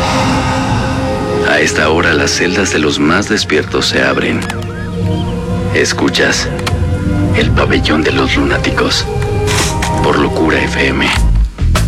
A esta hora las celdas de los más despiertos se abren. Escuchas el pabellón de los lunáticos por Locura FM.